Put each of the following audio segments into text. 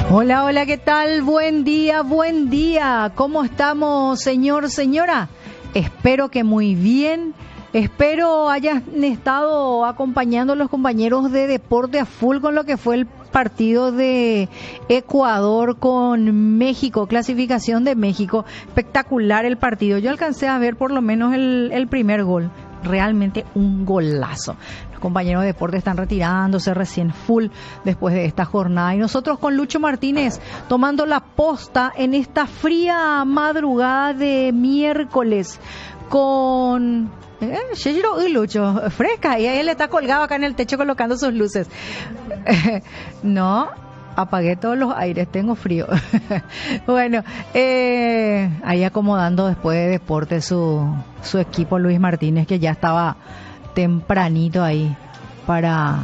Hola, hola, ¿qué tal? Buen día, buen día. ¿Cómo estamos, señor, señora? Espero que muy bien. Espero hayan estado acompañando a los compañeros de deporte a full con lo que fue el partido de Ecuador con México, clasificación de México. Espectacular el partido. Yo alcancé a ver por lo menos el primer gol. Realmente un golazo. Los compañeros de deporte están retirándose recién full después de esta jornada. Y nosotros con Lucho Martínez tomando la posta en esta fría madrugada de miércoles con... Shiro y Lucho, fresca, y él está colgado acá en el techo colocando sus luces. No, apagué todos los aires, tengo frío. Bueno, ahí acomodando después de deporte su equipo Luis Martínez, que ya estaba tempranito ahí para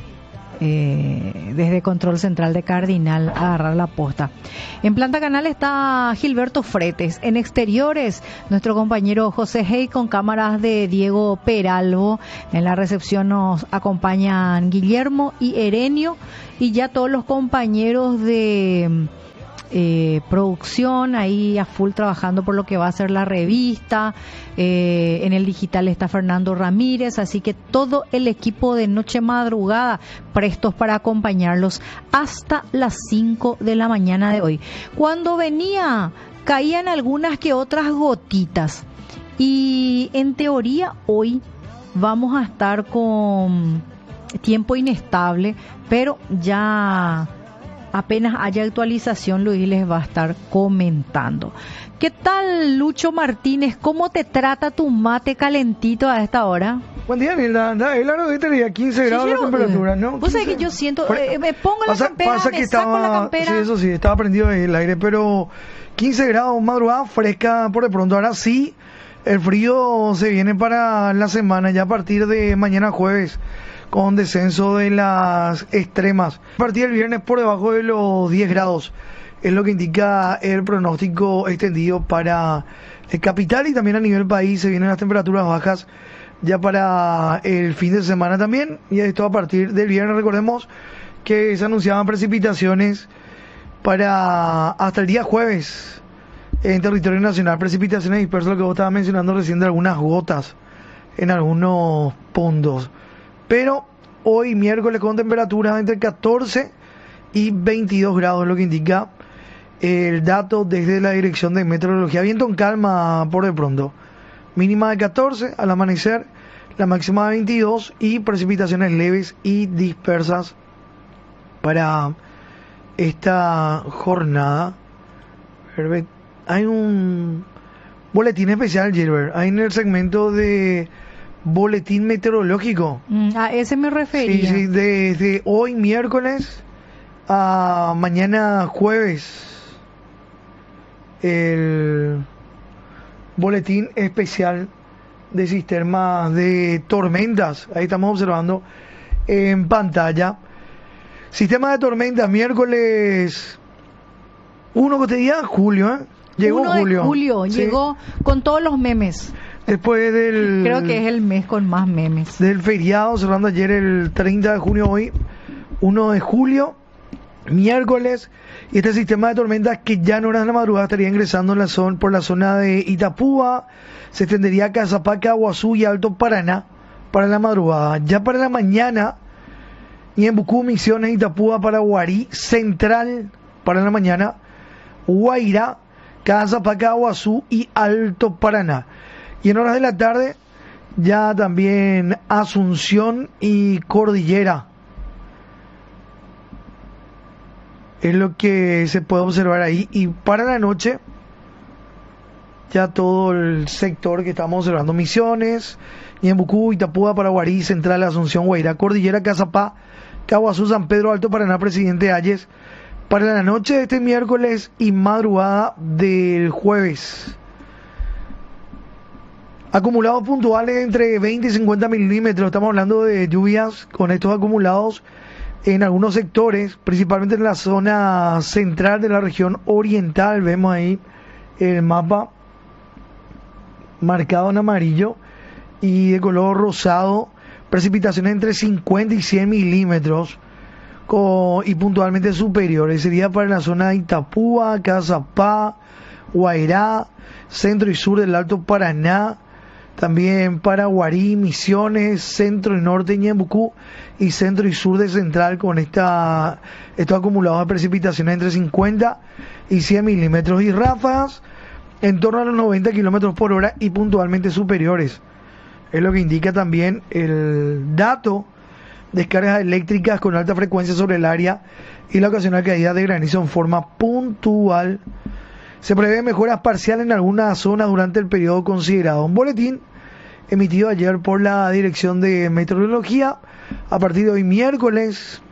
desde control central de Cardinal agarrar la posta. En planta canal está Gilberto Fretes. En exteriores, nuestro compañero José Hey con cámaras de Diego Peralvo. En la recepción nos acompañan Guillermo y Erenio, y ya todos los compañeros de producción ahí a full trabajando por lo que va a ser la revista. En el digital está Fernando Ramírez, así que todo el equipo de Noche Madrugada prestos para acompañarlos hasta las 5 de la mañana de hoy. Cuando venía caían algunas que otras gotitas, y en teoría hoy vamos a estar con tiempo inestable, pero ya apenas haya actualización, Luis les va a estar comentando. ¿Qué tal, Lucho Martínez? ¿Cómo te trata tu mate calentito a esta hora? Buen día, Nilda. El aro de tenía 15 grados la temperatura, ¿no? Vos sabés que yo siento, me pongo la campera, me saco la campera. Sí, eso sí, estaba prendido el aire, pero 15 grados, madrugada fresca por de pronto. Ahora sí, el frío se viene para la semana, ya a partir de mañana jueves, con descenso de las extremas. A partir del viernes por debajo de los 10 grados, es lo que indica el pronóstico extendido para el capital, y también a nivel país se vienen las temperaturas bajas ya para el fin de semana también, y esto a partir del viernes. Recordemos que se anunciaban precipitaciones para hasta el día jueves en territorio nacional, precipitaciones dispersas, lo que vos estabas mencionando recién, de algunas gotas en algunos puntos. Pero hoy miércoles con temperaturas entre 14 y 22 grados, lo que indica el dato desde la Dirección de Meteorología. Viento en calma por de pronto. Mínima de 14 al amanecer, la máxima de 22, y precipitaciones leves y dispersas para esta jornada. Hay un boletín especial, Gilbert. Hay en el segmento de boletín meteorológico. A ese me refería. Sí, desde hoy miércoles a mañana jueves, el boletín especial de sistemas de tormentas. Ahí estamos observando en pantalla. Sistema de tormentas, miércoles 1 cotidiano, julio, Llegó 1 de julio, ¿sí? Llegó con todos los memes. Después del... Creo que es el mes con más memes. Del feriado, cerrando ayer el 30 de junio, hoy 1 de julio, miércoles, y este sistema de tormentas que ya en horas de la madrugada estaría ingresando por la zona de Itapúa, se extendería a Casapaca, Guazú y Alto Paraná para la madrugada. Ya para la mañana, y en Bucú, Misiones, Itapúa, Paraguarí, Central para la mañana, Guairá, Casapaca, Guazú y Alto Paraná. Y en horas de la tarde, ya también Asunción y Cordillera. Es lo que se puede observar ahí. Y para la noche, ya todo el sector que estamos observando: Misiones, Ñembucú, Itapúa, Paraguarí, Central, Asunción, Guairá, Cordillera, Cazapá, Caguazú, San Pedro, Alto Paraná, Presidente Hayes. Para la noche de este miércoles y madrugada del jueves, acumulados puntuales entre 20 y 50 milímetros. Estamos hablando de lluvias con estos acumulados en algunos sectores, principalmente en la zona central de la región oriental. Vemos ahí el mapa marcado en amarillo y de color rosado, precipitaciones entre 50 y 100 milímetros, y puntualmente superiores. Sería para la zona de Itapúa, Cazapá, Guairá, centro y sur del Alto Paraná, también para Guarí, Misiones, centro y norte de Ñembucú y centro y sur de Central, con estos acumulados de precipitaciones entre 50 y 100 milímetros y ráfagas en torno a los 90 kilómetros por hora y puntualmente superiores. Es lo que indica también el dato: descargas eléctricas con alta frecuencia sobre el área y la ocasional caída de granizo en forma puntual. Se prevé mejoras parciales en algunas zonas durante el periodo considerado. Un boletín emitido ayer por la Dirección de Meteorología. A partir de hoy, miércoles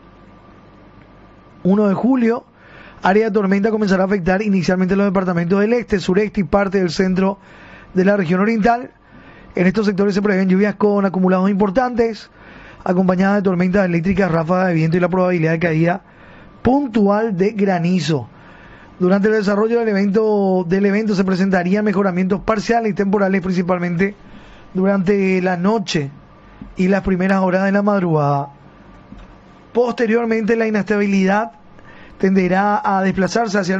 1 de julio, área de tormenta comenzará a afectar inicialmente los departamentos del este, sureste y parte del centro de la región oriental. En estos sectores se prevén lluvias con acumulados importantes, acompañadas de tormentas eléctricas, ráfagas de viento y la probabilidad de caída puntual de granizo. Durante el desarrollo del evento se presentarían mejoramientos parciales y temporales, principalmente durante la noche y las primeras horas de la madrugada. Posteriormente, la inestabilidad tenderá a desplazarse hacia el